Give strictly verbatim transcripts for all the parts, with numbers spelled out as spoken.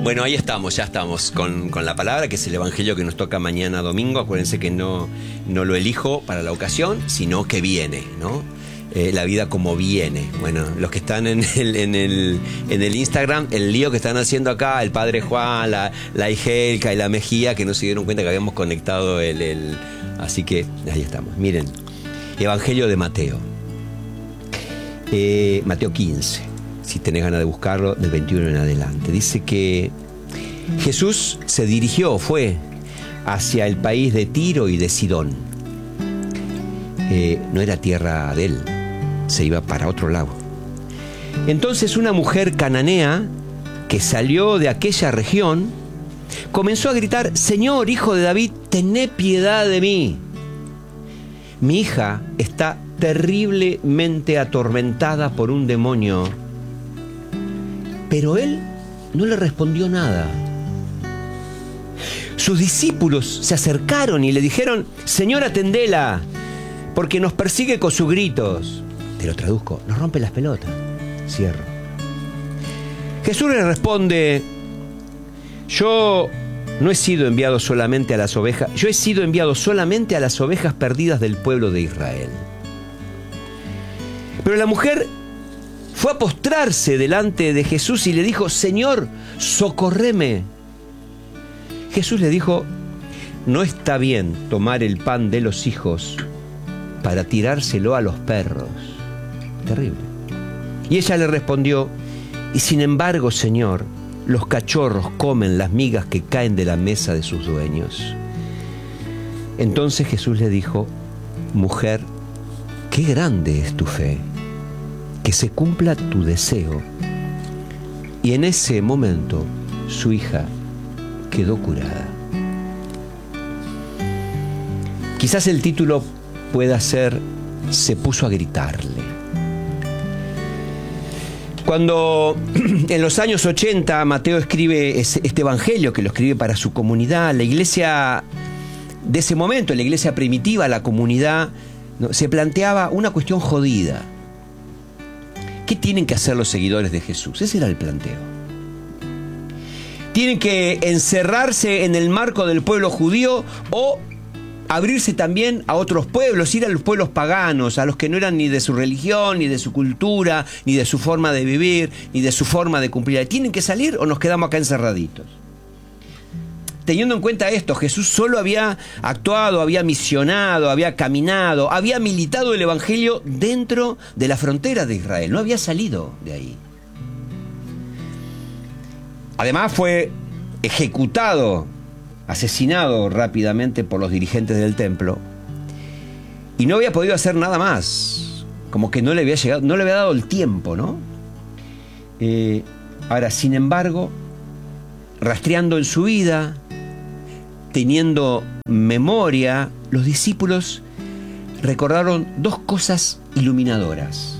Bueno, ahí estamos, ya estamos con, con la palabra, que es el Evangelio que nos toca mañana domingo. Acuérdense que no, no lo elijo para la ocasión, sino que viene, ¿no? Eh, la vida como viene. Bueno, los que están en el, en el, en el Instagram, el lío que están haciendo acá, el padre Juan, la, la Igelka y la Mejía, que no se dieron cuenta que habíamos conectado el, el... Así que ahí estamos. Miren, Evangelio de Mateo. Eh, Mateo quince. Si tenés ganas de buscarlo, del veintiuno en adelante. Dice que Jesús se dirigió, fue hacia el país de Tiro y de Sidón. Eh, no era tierra de él, se iba para otro lado. Entonces una mujer cananea que salió de aquella región comenzó a gritar: Señor, hijo de David, tené piedad de mí. Mi hija está terriblemente atormentada por un demonio. Pero él no le respondió nada. Sus discípulos se acercaron y le dijeron: Señor, atendela, porque nos persigue con sus gritos. Te lo traduzco: nos rompe las pelotas. Cierro. Jesús le responde: Yo no he sido enviado solamente a las ovejas, yo he sido enviado solamente a las ovejas perdidas del pueblo de Israel. Pero la mujer fue a postrarse delante de Jesús y le dijo: Señor, socórreme. Jesús le dijo: no está bien tomar el pan de los hijos para tirárselo a los perros. Terrible. Y ella le respondió: y sin embargo, Señor, los cachorros comen las migas que caen de la mesa de sus dueños. Entonces Jesús le dijo: mujer, qué grande es tu fe, que se cumpla tu deseo. Y en ese momento su hija quedó curada. Quizás el título pueda ser: se puso a gritarle. Cuando en los años ochenta Mateo escribe este evangelio, que lo escribe para su comunidad, la iglesia de ese momento, la iglesia primitiva, la comunidad, ¿no?, se planteaba una cuestión jodida. ¿Qué tienen que hacer los seguidores de Jesús? Ese era el planteo. ¿Tienen que encerrarse en el marco del pueblo judío o abrirse también a otros pueblos, ir a los pueblos paganos, a los que no eran ni de su religión, ni de su cultura, ni de su forma de vivir, ni de su forma de cumplir? ¿Tienen que salir o nos quedamos acá encerraditos? Teniendo en cuenta esto, Jesús solo había actuado, había misionado, había caminado, había militado el evangelio dentro de la frontera de Israel, no había salido de ahí. Además fue ejecutado, asesinado rápidamente por los dirigentes del templo, y no había podido hacer nada más, como que no le había llegado, no le había dado el tiempo, ¿no? Eh, ahora, sin embargo, rastreando en su vida, teniendo memoria, los discípulos recordaron dos cosas iluminadoras.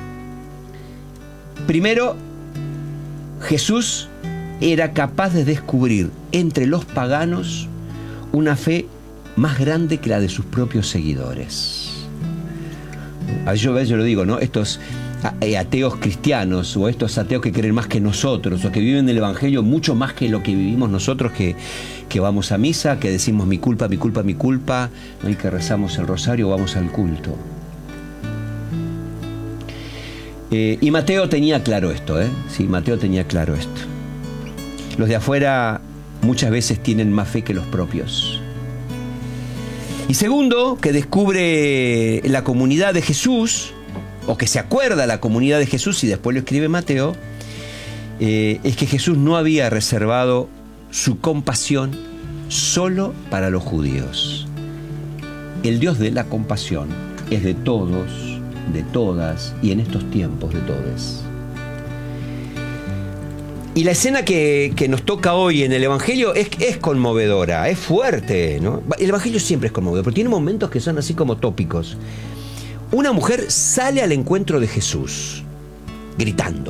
Primero, Jesús era capaz de descubrir entre los paganos una fe más grande que la de sus propios seguidores. Yo, yo lo digo, ¿no? Estos ateos cristianos, o estos ateos que creen más que nosotros, o que viven el evangelio mucho más que lo que vivimos nosotros, que, que vamos a misa, que decimos mi culpa, mi culpa, mi culpa, ¿no?, y que rezamos el rosario o vamos al culto. Eh, y Mateo tenía claro esto, ¿eh? Sí, Mateo tenía claro esto. Los de afuera muchas veces tienen más fe que los propios. Y segundo, que descubre la comunidad de Jesús, o que se acuerda la comunidad de Jesús, y después lo escribe Mateo, eh, es que Jesús no había reservado su compasión solo para los judíos. El Dios de la compasión es de todos, de todas, y en estos tiempos de todes. Y la escena que, que nos toca hoy en el Evangelio es, es conmovedora, es fuerte, ¿no? El Evangelio siempre es conmovedor, pero tiene momentos que son así como tópicos. Una mujer sale al encuentro de Jesús, gritando.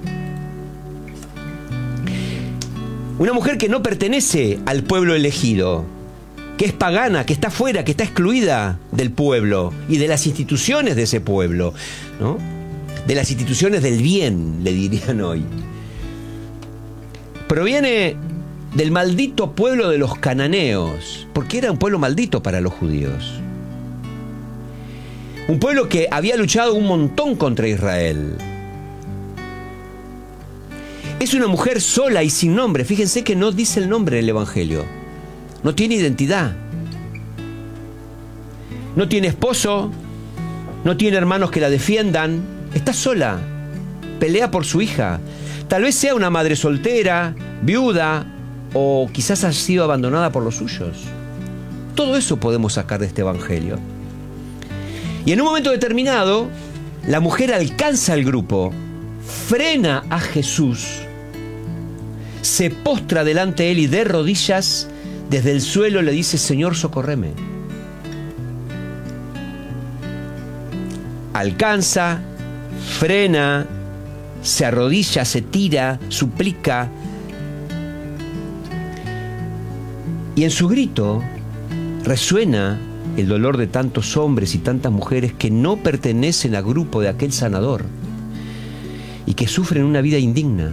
Una mujer que no pertenece al pueblo elegido, que es pagana, que está fuera, que está excluida del pueblo y de las instituciones de ese pueblo, ¿no? De las instituciones del bien, le dirían hoy. proviene del maldito pueblo de los cananeos, porque era un pueblo maldito para los judíos. Un pueblo que había luchado un montón contra Israel. Es una mujer sola y sin nombre. Fíjense que no dice el nombre en el Evangelio. No tiene identidad. No tiene esposo. No tiene hermanos que la defiendan. Está sola. Pelea por su hija. Tal vez sea una madre soltera, viuda, o quizás haya sido abandonada por los suyos. Todo eso podemos sacar de este Evangelio. Y en un momento determinado, la mujer alcanza al grupo, frena a Jesús, se postra delante de él y de rodillas, desde el suelo le dice: Señor, socórreme. Alcanza, frena, se arrodilla, se tira, suplica. Y en su grito resuena el dolor de tantos hombres y tantas mujeres que no pertenecen al grupo de aquel sanador y que sufren una vida indigna.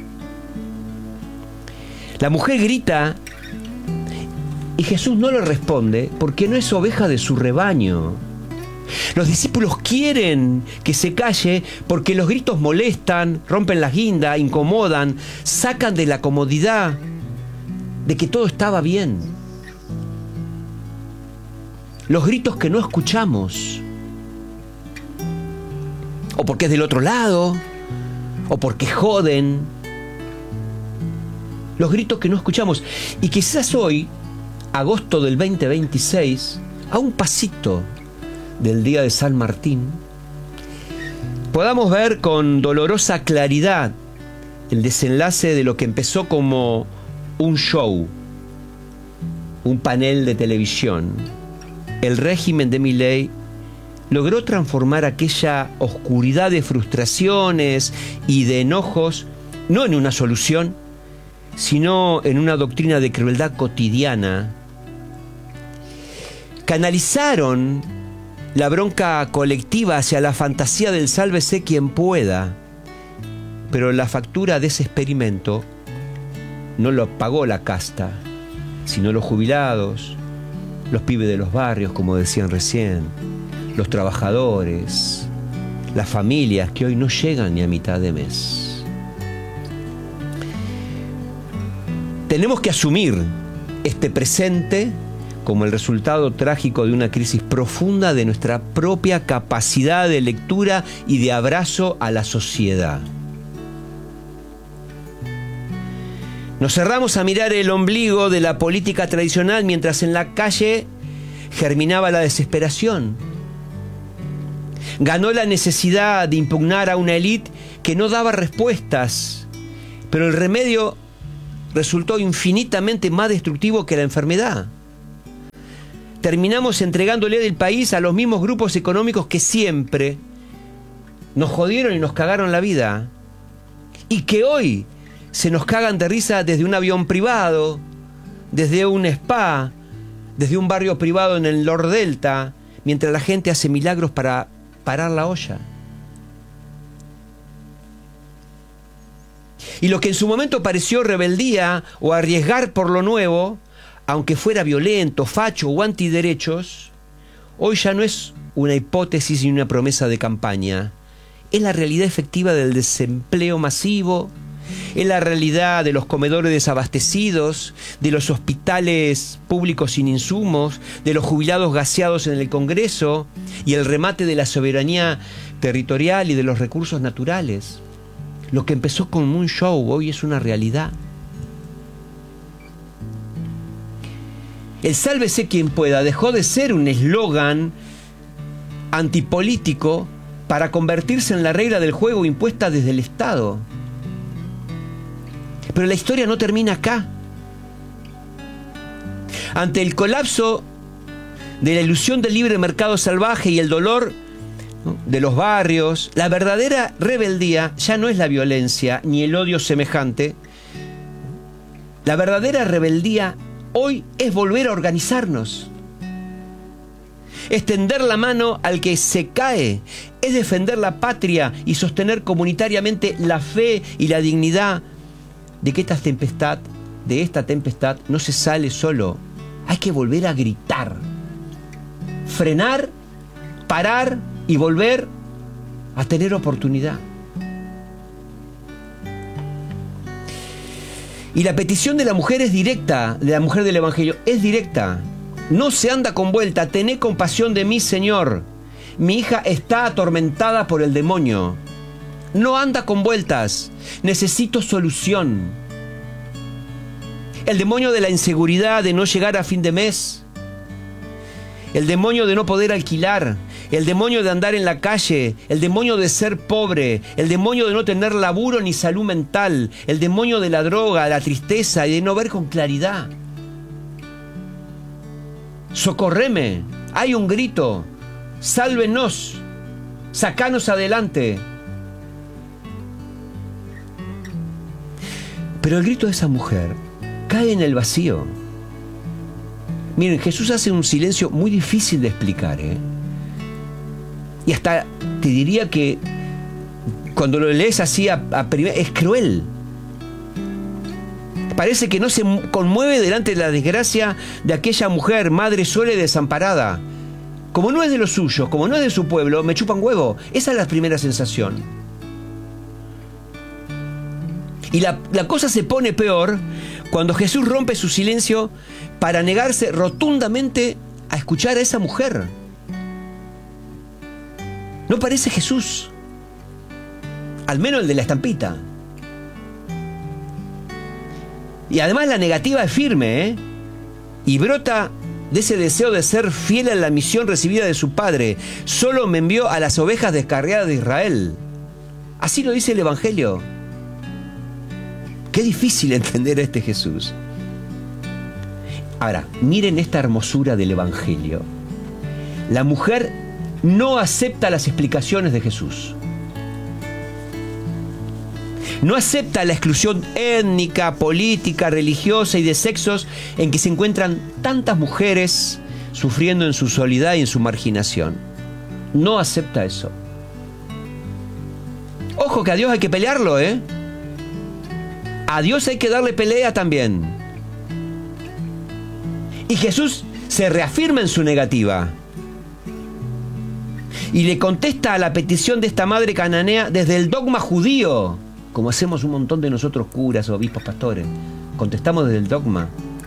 La mujer grita y Jesús no le responde porque no es oveja de su rebaño. Los discípulos quieren que se calle porque los gritos molestan, rompen la guinda, incomodan, sacan de la comodidad de que todo estaba bien. Los gritos que no escuchamos, o porque es del otro lado, o porque joden. Los gritos que no escuchamos. Y quizás hoy, agosto del veinte veintiséis, a un pasito del día de San Martín, podamos ver con dolorosa claridad el desenlace de lo que empezó como un show, un panel de televisión. El régimen de Milei logró transformar aquella oscuridad de frustraciones y de enojos no en una solución, sino en una doctrina de crueldad cotidiana. Canalizaron la bronca colectiva hacia la fantasía del sálvese quien pueda, pero la factura de ese experimento no lo pagó la casta, sino los jubilados, los pibes de los barrios, como decían recién, los trabajadores, las familias que hoy no llegan ni a mitad de mes. Tenemos que asumir este presente como el resultado trágico de una crisis profunda de nuestra propia capacidad de lectura y de abrazo a la sociedad. Nos cerramos a mirar el ombligo de la política tradicional mientras en la calle germinaba la desesperación. Ganó la necesidad de impugnar a una élite que no daba respuestas, pero el remedio resultó infinitamente más destructivo que la enfermedad. Terminamos entregándole el país a los mismos grupos económicos que siempre nos jodieron y nos cagaron la vida, y que hoy se nos cagan de risa desde un avión privado, desde un spa, desde un barrio privado en el Lord Delta, mientras la gente hace milagros para parar la olla. Y lo que en su momento pareció rebeldía o arriesgar por lo nuevo, aunque fuera violento, facho o antiderechos, hoy ya no es una hipótesis ni una promesa de campaña. Es la realidad efectiva del desempleo masivo, es la realidad de los comedores desabastecidos, de los hospitales públicos sin insumos, de los jubilados gaseados en el Congreso y el remate de la soberanía territorial y de los recursos naturales. Lo que empezó como un show hoy es una realidad. El sálvese quien pueda dejó de ser un eslogan antipolítico para convertirse en la regla del juego impuesta desde el Estado. Pero la historia no termina acá. Ante el colapso de la ilusión del libre mercado salvaje y el dolor, ¿no?, de los barrios, la verdadera rebeldía ya no es la violencia ni el odio semejante. La verdadera rebeldía hoy es volver a organizarnos. Es tender la mano al que se cae, es defender la patria y sostener comunitariamente la fe y la dignidad de que esta tempestad, de esta tempestad no se sale solo. Hay que volver a gritar. Frenar, parar y volver a tener oportunidad. Y la petición de la mujer es directa, de la mujer del Evangelio, es directa. No se anda con vuelta. Tené compasión de mí, Señor. Mi hija está atormentada por el demonio. No anda con vueltas. Necesito solución. El demonio de la inseguridad, de no llegar a fin de mes. El demonio de no poder alquilar. El demonio de andar en la calle. El demonio de ser pobre. El demonio de no tener laburo ni salud mental. El demonio de la droga, la tristeza y de no ver con claridad. Socorreme. Hay un grito. Sálvenos. Sacanos adelante. Pero el grito de esa mujer cae en el vacío. Miren, Jesús hace un silencio muy difícil de explicar, ¿eh? Y hasta te diría que cuando lo lees así a, a primer, es cruel. Parece que no se conmueve delante de la desgracia de aquella mujer, madre sola y desamparada. Como no es de los suyos, como no es de su pueblo, me chupan huevo. Esa es la primera sensación. Y la, la cosa se pone peor cuando Jesús rompe su silencio para negarse rotundamente a escuchar a esa mujer. No parece Jesús. Al menos el de la estampita. Y además la negativa es firme, ¿eh? Y brota de ese deseo de ser fiel a la misión recibida de su padre. Solo me envió a las ovejas descarriadas de Israel. Así lo dice el Evangelio. Qué difícil entender a este Jesús. Ahora, miren esta hermosura del Evangelio. La mujer no acepta las explicaciones de Jesús. No acepta la exclusión étnica, política, religiosa y de sexos en que se encuentran tantas mujeres sufriendo en su soledad y en su marginación. No acepta eso. Ojo que a Dios hay que pelearlo, ¿eh? A Dios hay que darle pelea también. Y Jesús se reafirma en su negativa. Y le contesta a la petición de esta madre cananea desde el dogma judío. Como hacemos un montón de nosotros curas, obispos, pastores. Contestamos desde el dogma.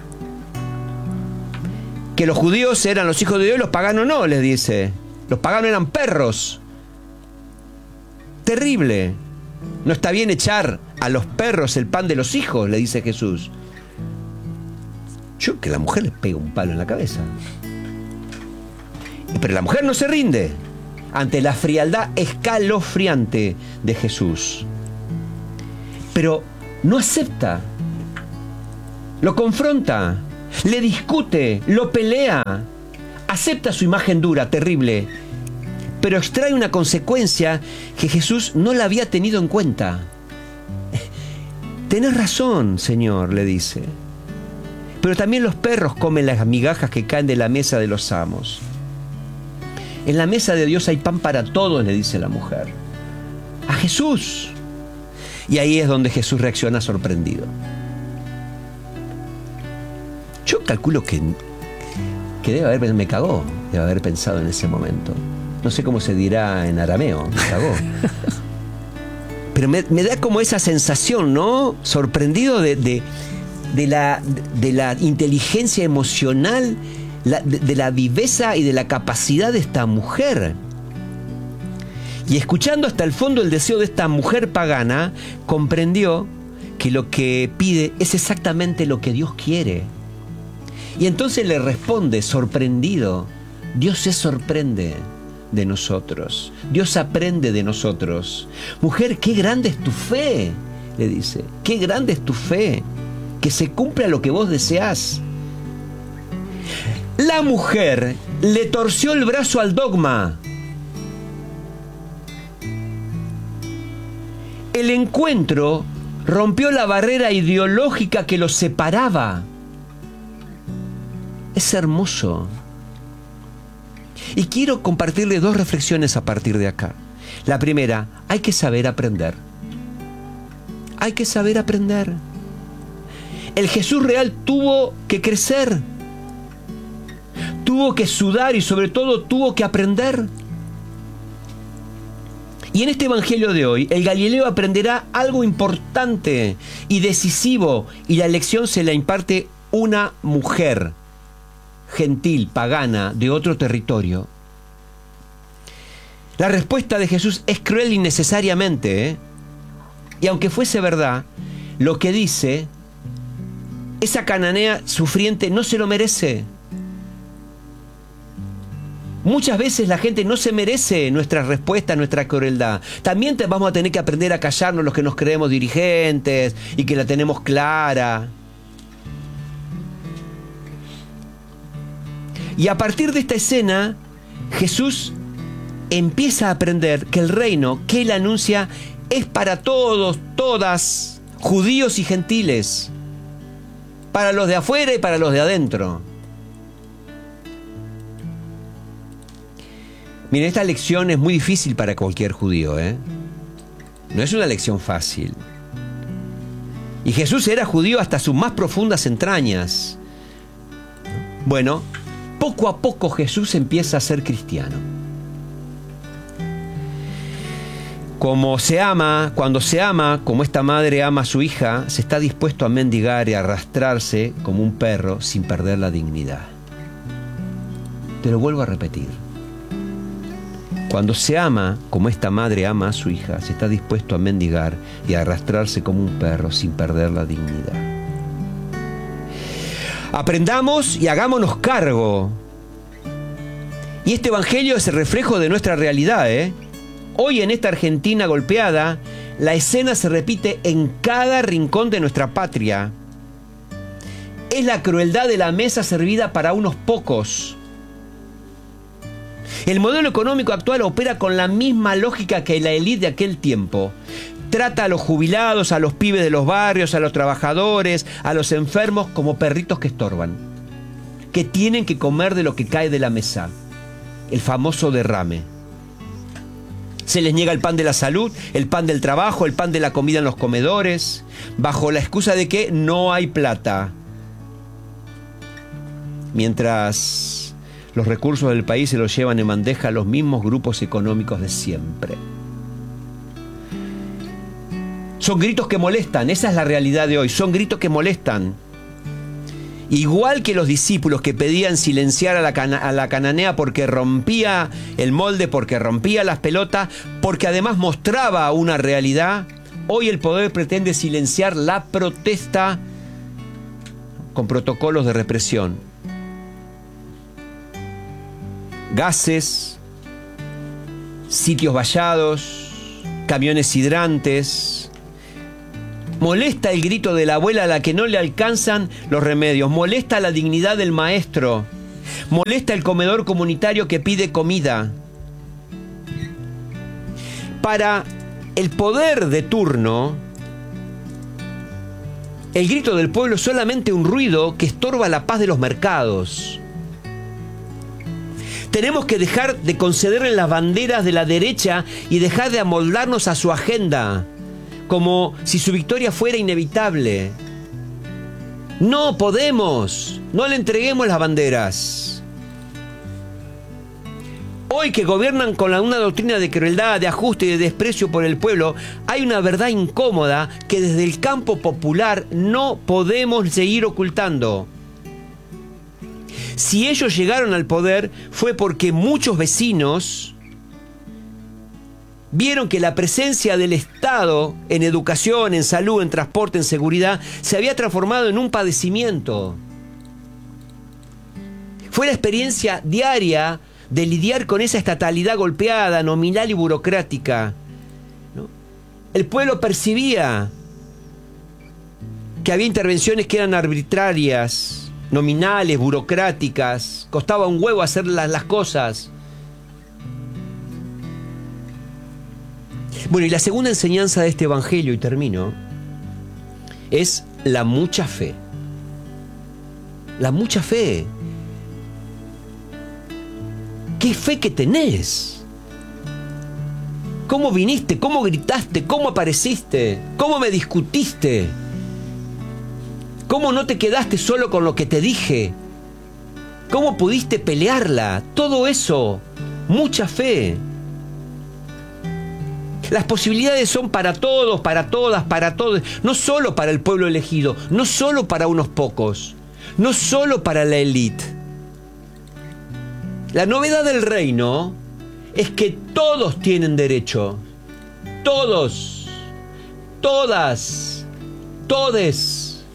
Que los judíos eran los hijos de Dios y los paganos no, les dice. Los paganos eran perros. Terrible. No está bien echar a los perros el pan de los hijos, le dice Jesús. Yo que la mujer les pega un palo en la cabeza. Pero la mujer no se rinde ante la frialdad escalofriante de Jesús. Pero no acepta, lo confronta, le discute, lo pelea, acepta su imagen dura, terrible, pero extrae una consecuencia que Jesús no la había tenido en cuenta. Tenés razón, Señor, le dice, pero también los perros comen las migajas que caen de la mesa de los amos. En la mesa de Dios hay pan para todos, le dice la mujer. A Jesús. Y ahí es donde Jesús reacciona sorprendido. Yo calculo que, que debe haber, me cagó, debe haber pensado en ese momento. No sé cómo se dirá en arameo, me cagó. Pero me, me da como esa sensación, ¿no? Sorprendido de, de, de, la, de la inteligencia emocional, la, de, de la viveza y de la capacidad de esta mujer. Y escuchando hasta el fondo el deseo de esta mujer pagana, comprendió que lo que pide es exactamente lo que Dios quiere. Y entonces le responde, sorprendido, Dios se sorprende de nosotros. Dios aprende de nosotros. Mujer, qué grande es tu fe, le dice. Qué grande es tu fe. Que se cumpla lo que vos deseás. La mujer le torció el brazo al dogma. El encuentro rompió la barrera ideológica que los separaba. Es hermoso. Y quiero compartirle dos reflexiones a partir de acá. La primera, hay que saber aprender. Hay que saber aprender. El Jesús real tuvo que crecer, tuvo que sudar y sobre todo tuvo que aprender. Y en este evangelio de hoy, el Galileo aprenderá algo importante y decisivo, y la lección se la imparte una mujer gentil, pagana, de otro territorio. La respuesta de Jesús es cruel innecesariamente, ¿eh? Y aunque fuese verdad, lo que dice, esa cananea sufriente no se lo merece. Muchas veces la gente no se merece nuestra respuesta, nuestra crueldad. También te vamos a tener que aprender a callarnos los que nos creemos dirigentes y que la tenemos clara. Y a partir de esta escena, Jesús empieza a aprender que el reino que él anuncia es para todos, todas, judíos y gentiles, para los de afuera y para los de adentro. Miren, esta lección es muy difícil para cualquier judío, ¿eh? No es una lección fácil. Y Jesús era judío hasta sus más profundas entrañas. Bueno, poco a poco Jesús empieza a ser cristiano. Como se ama, cuando se ama, como esta madre ama a su hija, se está dispuesto a mendigar y a arrastrarse como un perro sin perder la dignidad. Te lo vuelvo a repetir. Cuando se ama, como esta madre ama a su hija, se está dispuesto a mendigar y a arrastrarse como un perro sin perder la dignidad. Aprendamos y hagámonos cargo. Y este evangelio es el reflejo de nuestra realidad, ¿eh? Hoy en esta Argentina golpeada, la escena se repite en cada rincón de nuestra patria. Es la crueldad de la mesa servida para unos pocos. El modelo económico actual opera con la misma lógica que la élite de aquel tiempo. Trata a los jubilados, a los pibes de los barrios, a los trabajadores, a los enfermos como perritos que estorban, que tienen que comer de lo que cae de la mesa. El famoso derrame. Se les niega el pan de la salud, el pan del trabajo, el pan de la comida en los comedores, bajo la excusa de que no hay plata. Mientras los recursos del país se los llevan en bandeja a los mismos grupos económicos de siempre. Son gritos que molestan, esa es la realidad de hoy, son gritos que molestan. Igual que los discípulos que pedían silenciar a la, cana- a la cananea porque rompía el molde, porque rompía las pelotas, porque además mostraba una realidad, hoy el poder pretende silenciar la protesta con protocolos de represión. Gases, sitios vallados, camiones hidrantes. Molesta el grito de la abuela a la que no le alcanzan los remedios. Molesta la dignidad del maestro. Molesta el comedor comunitario que pide comida. Para el poder de turno, el grito del pueblo es solamente un ruido que estorba la paz de los mercados. Tenemos que dejar de concederle las banderas de la derecha y dejar de amoldarnos a su agenda, como si su victoria fuera inevitable. No podemos, no le entreguemos las banderas. Hoy que gobiernan con una doctrina de crueldad, de ajuste y de desprecio por el pueblo, hay una verdad incómoda que desde el campo popular no podemos seguir ocultando. Si ellos llegaron al poder fue porque muchos vecinos vieron que la presencia del Estado en educación, en salud, en transporte, en seguridad, se había transformado en un padecimiento. Fue la experiencia diaria de lidiar con esa estatalidad golpeada, nominal y burocrática, ¿no? El pueblo percibía que había intervenciones que eran arbitrarias, nominales, burocráticas, costaba un huevo hacer las, las cosas. Bueno, y la segunda enseñanza de este evangelio, y termino, es la mucha fe. La mucha fe. ¿Qué fe que tenés? ¿Cómo viniste? ¿Cómo gritaste? ¿Cómo apareciste? ¿Cómo me discutiste? ¿Cómo no te quedaste solo con lo que te dije? ¿Cómo pudiste pelearla? Todo eso, mucha fe. Las posibilidades son para todos, para todas, para todos. No solo para el pueblo elegido, no solo para unos pocos, no solo para la élite. La novedad del reino es que todos tienen derecho. Todos, todas, todes.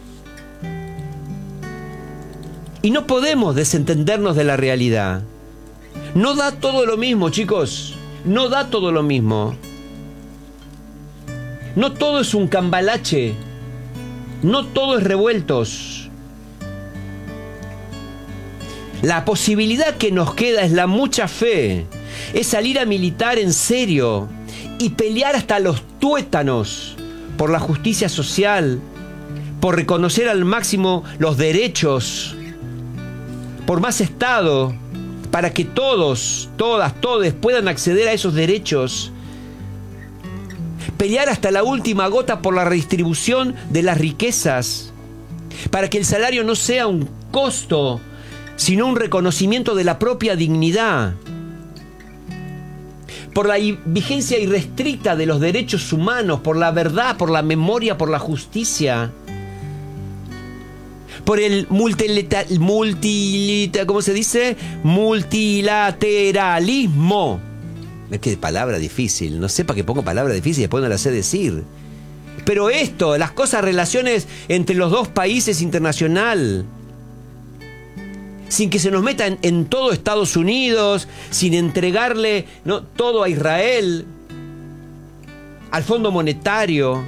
Y no podemos desentendernos de la realidad. No da todo lo mismo, chicos. No da todo lo mismo. No todo es un cambalache. No todo es revueltos. La posibilidad que nos queda es la mucha fe. Es salir a militar en serio y pelear hasta los tuétanos por la justicia social, por reconocer al máximo los derechos, por más Estado, para que todos, todas, todes puedan acceder a esos derechos. Pelear hasta la última gota por la redistribución de las riquezas, para que el salario no sea un costo, sino un reconocimiento de la propia dignidad. Por la vigencia irrestricta de los derechos humanos, por la verdad, por la memoria, por la justicia. Por el multilita, multilita, ¿cómo se dice? Multilateralismo. Es que palabra difícil, no sé para qué pongo palabra difícil y después no la sé decir. Pero esto, las cosas, relaciones entre los dos países internacional, sin que se nos meta en, en todo Estados Unidos, sin entregarle, ¿no?, todo a Israel, al Fondo Monetario.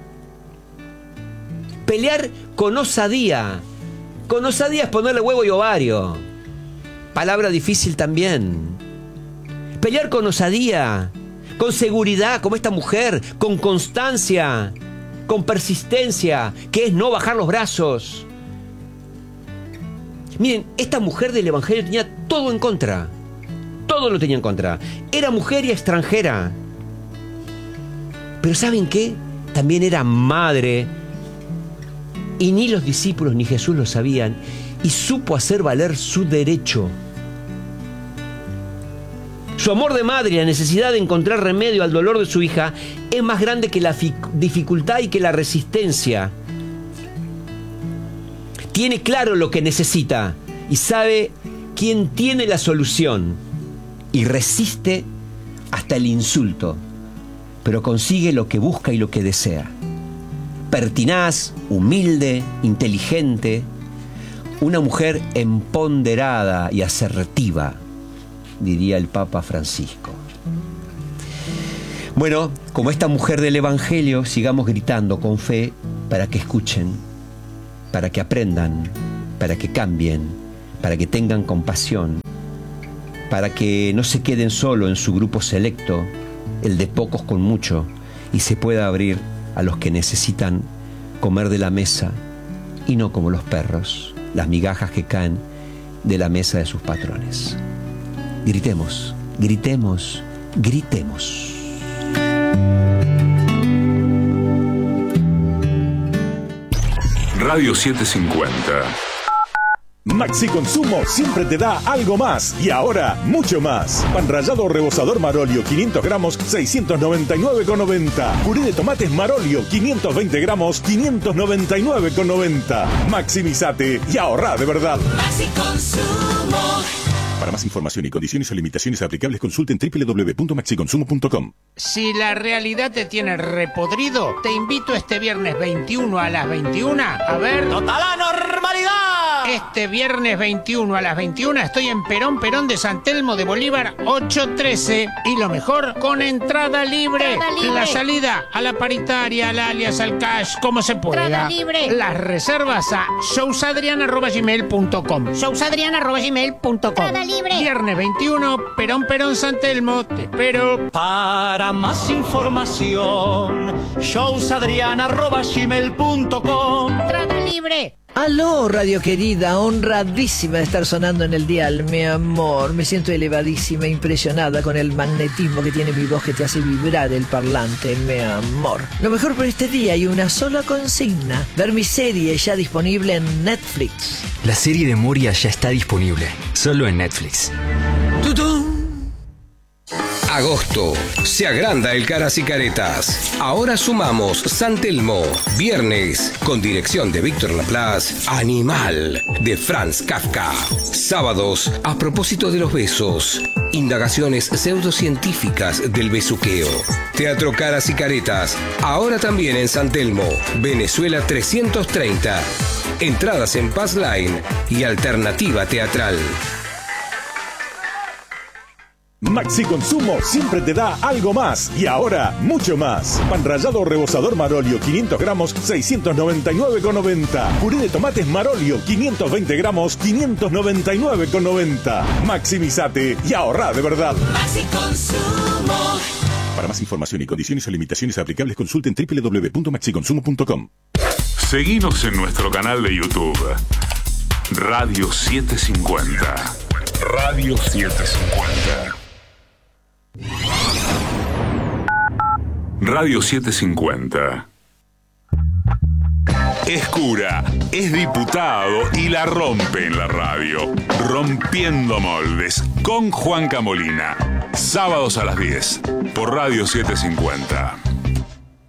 Pelear con osadía. Con osadía es ponerle huevo y ovario. Palabra difícil también. Pelear con osadía, con seguridad, como esta mujer, con constancia, con persistencia, que es no bajar los brazos. Miren, esta mujer del Evangelio tenía todo en contra. Todo lo tenía en contra. Era mujer y extranjera. Pero ¿saben qué? También era madre. Y ni los discípulos ni Jesús lo sabían. Y supo hacer valer su derecho. Su amor de madre y la necesidad de encontrar remedio al dolor de su hija es más grande que la dificultad y que la resistencia. Tiene claro lo que necesita y sabe quién tiene la solución. Y resiste hasta el insulto, pero consigue lo que busca y lo que desea. Pertinaz, humilde, inteligente, una mujer empoderada y asertiva, diría el Papa Francisco. Bueno, como esta mujer del Evangelio, sigamos gritando con fe para que escuchen, para que aprendan, para que cambien, para que tengan compasión, para que no se queden solo en su grupo selecto, el de pocos con mucho, y se pueda abrir a los que necesitan comer de la mesa y no como los perros, las migajas que caen de la mesa de sus patrones. Gritemos, gritemos, gritemos. Radio setecientos cincuenta. Maxi Consumo siempre te da algo más y ahora mucho más. Pan rallado rebozador Marolio quinientos gramos seiscientos noventa y nueve con noventa. Puré de tomates Marolio quinientos veinte gramos quinientos noventa y nueve con noventa. Maximizate y ahorrá de verdad. Maxi Consumo. Para más información y condiciones o limitaciones aplicables, consulten doble u doble u doble u punto maxi consumo punto com. Si la realidad te tiene repodrido, te invito este viernes veintiuno a las veintiuna a ver... ¡Total normalidad! Este viernes veintiuno a las veintiuna estoy en Perón Perón de San Telmo de Bolívar ochocientos trece. Y lo mejor, con entrada libre. Entrada libre. La salida a la paritaria, al alias, al cash, como se pueda. Entrada libre. Las reservas a showsadrian arroba gmail punto com. showsadrian arroba gmail punto com. Entrada libre. Viernes veintiuno, Perón Perón San Telmo. Te espero. Para más información, showsadrian arroba gmail punto com. Entrada libre. Aló, radio querida, honradísima de estar sonando en el dial, mi amor. Me siento elevadísima, impresionada con el magnetismo que tiene mi voz que te hace vibrar el parlante, mi amor. Lo mejor por este día hay una sola consigna: ver mi serie ya disponible en Netflix. La serie de Moria ya está disponible, solo en Netflix. ¡Tutún! Agosto. Se agranda el Caras y Caretas. Ahora sumamos San Telmo. Viernes, con dirección de Víctor Laplace, Animal, de Franz Kafka. Sábados, a propósito de los besos. Indagaciones pseudocientíficas del besuqueo. Teatro Caras y Caretas. Ahora también en San Telmo, Venezuela trescientos treinta. Entradas en Pass Line y Alternativa Teatral. Maxi Consumo siempre te da algo más y ahora mucho más. Pan rallado rebozador Marolio quinientos gramos seiscientos noventa y nueve con noventa. Puré de tomates Marolio quinientos veinte gramos quinientos noventa y nueve con noventa. Maximizate y ahorrá de verdad. Maxi Consumo. Para más información y condiciones o limitaciones aplicables consulten doble u doble u doble u punto maxi consumo punto com. Seguinos en nuestro canal de YouTube. Radio setecientos cincuenta. Radio setecientos cincuenta. Radio setecientos cincuenta. Es cura, es diputado y la rompe en la radio. Rompiendo Moldes con Juan Camolina. Sábados a las diez por Radio setecientos cincuenta.